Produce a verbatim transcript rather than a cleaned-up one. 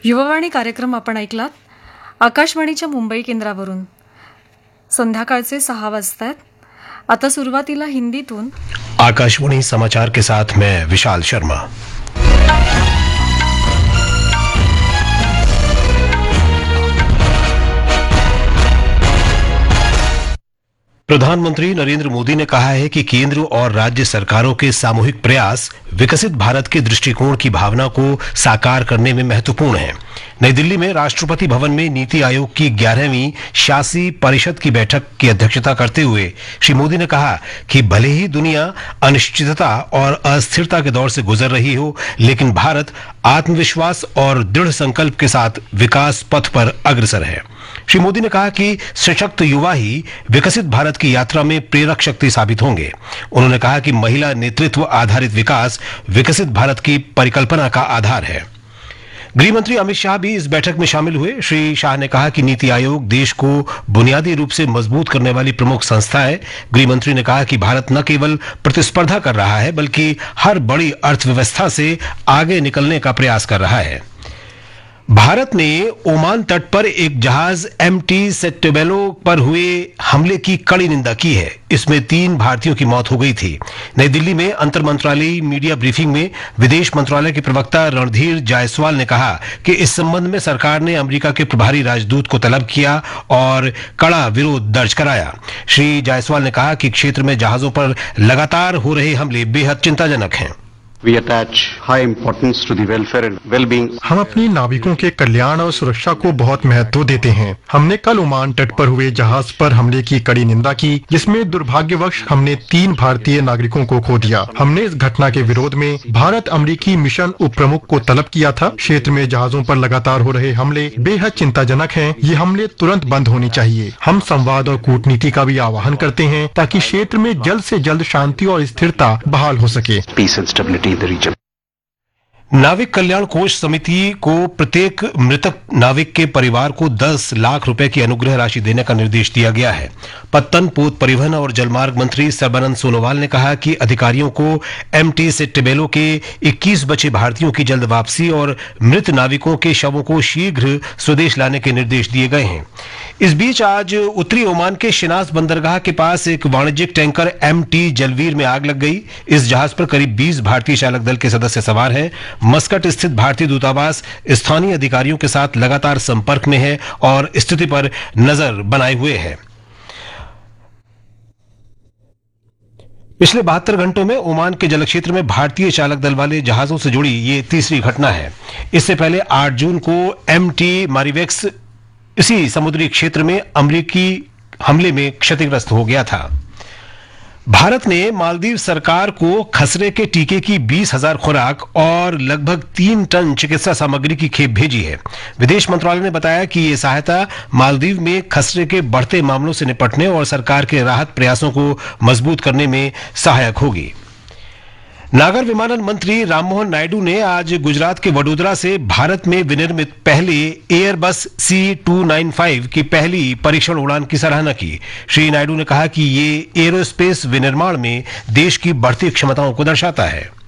युववाणी कार्यक्रम आपण ऐकलात आकाशवाणीच्या मुंबई केंद्रावरून. संध्याकाळचे सहा वाजतात. आता सुरुवातीला हिंदीतून आकाशवाणी समाचार के साथ मैं विशाल शर्मा. प्रधानमंत्री नरेंद्र मोदी ने कहा है कि केंद्र और राज्य सरकारों के सामूहिक प्रयास विकसित भारत के दृष्टिकोण की भावना को साकार करने में महत्वपूर्ण है. नई दिल्ली में राष्ट्रपति भवन में नीति आयोग की ग्यारहवीं शासी परिषद की बैठक की अध्यक्षता करते हुए श्री मोदी ने कहा कि भले ही दुनिया अनिश्चितता और अस्थिरता के दौर से गुजर रही हो, लेकिन भारत आत्मविश्वास और दृढ़ संकल्प के साथ विकास पथ पर अग्रसर है. श्री मोदी ने कहा कि सशक्त युवा ही विकसित भारत की यात्रा में प्रेरक शक्ति साबित होंगे. उन्होंने कहा कि महिला नेतृत्व आधारित विकास विकसित भारत की परिकल्पना का आधार है. गृह मंत्री अमित शाह भी इस बैठक में शामिल हुए. श्री शाह ने कहा कि नीति आयोग देश को बुनियादी रूप से मजबूत करने वाली प्रमुख संस्था है. गृह मंत्री ने कहा कि भारत न केवल प्रतिस्पर्धा कर रहा है, बल्कि हर बड़ी अर्थव्यवस्था से आगे निकलने का प्रयास कर रहा है. भारत ने ओमान तट पर एक जहाज एम टी सेटेबेलो पर हुए हमले की कड़ी निंदा की है. इसमें तीन भारतीयों की मौत हो गई थी. नई दिल्ली में अंतर मंत्रालयी मीडिया ब्रीफिंग में विदेश मंत्रालय के प्रवक्ता रणधीर जायसवाल ने कहा कि इस संबंध में सरकार ने अमेरिका के प्रभारी राजदूत को तलब किया और कड़ा विरोध दर्ज कराया. श्री जायसवाल ने कहा कि क्षेत्र में जहाजों पर लगातार हो रहे हमले बेहद चिंताजनक हैं. We attach high importance to the welfare and well-being. हम अपनी नाविकों के कल्याण और सुरक्षा को बहुत महत्व देते हैं. हमने कल ओमान तट पर हुए जहाज पर हमले की कड़ी निंदा की, जिसमें दुर्भाग्यवश हमने तीन भारतीय नागरिकों को खो दिया. हमने इस घटना के विरोध में भारत अमेरिकी मिशन उप प्रमुख को तलब किया था. क्षेत्र में जहाजों पर लगातार हो रहे हमले बेहद चिंताजनक हैं. ये हमले तुरंत बंद होने चाहिए. हम संवाद और कूटनीति का भी आह्वान करते हैं ताकि क्षेत्र में जल्द से जल्द शांति और स्थिरता बहाल हो सके. Peace and stability in the region. नाविक कल्याण कोष समिति को प्रत्येक मृतक नाविक के परिवार को दस लाख रुपए की अनुग्रह राशि देने का निर्देश दिया गया है. पत्तन, पोत परिवहन और जलमार्ग मंत्री सर्बानंद सोनोवाल ने कहा कि अधिकारियों को एम टी सेटेबेलो के इक्कीस बचे भारतीयों की जल्द वापसी और मृत नाविकों के शवों को शीघ्र स्वदेश लाने के निर्देश दिए गए हैं. इस बीच आज उत्तरी ओमान के शिनास बंदरगाह के पास एक वाणिज्यिक टैंकर एम टी जलवीर में आग लग गई. इस जहाज पर करीब बीस भारतीय चालक दल के सदस्य सवार हैं. मस्कट स्थित भारतीय दूतावास स्थानीय अधिकारियों के साथ लगातार संपर्क में है और स्थिति पर नजर बनाए हुए है. पिछले बहत्तर घंटों में ओमान के जल क्षेत्र में भारतीय चालक दल वाले जहाजों से जुड़ी ये तीसरी घटना है. इससे पहले आठ जून को एम टी मारिवेक्स इसी समुद्री क्षेत्र में अमेरिकी हमले में क्षतिग्रस्त हो गया था. भारत ने मालदीव सरकार को खसरे के टीके की बीस हजार खुराक और लगभग तीन टन चिकित्सा सामग्री की खेप भेजी है. विदेश मंत्रालय ने बताया कि ये सहायता मालदीव में खसरे के बढ़ते मामलों से निपटने और सरकार के राहत प्रयासों को मजबूत करने में सहायक होगी. नागर विमानन मंत्री राममोहन नायडू ने आज गुजरात के वडोदरा से भारत में विनिर्मित पहले Airbus C to nine five की पहली परीक्षण उड़ान की सराहना की. श्री नायडू ने कहा कि ये एरोस्पेस विनिर्माण में देश की बढ़ती क्षमताओं को दर्शाता है.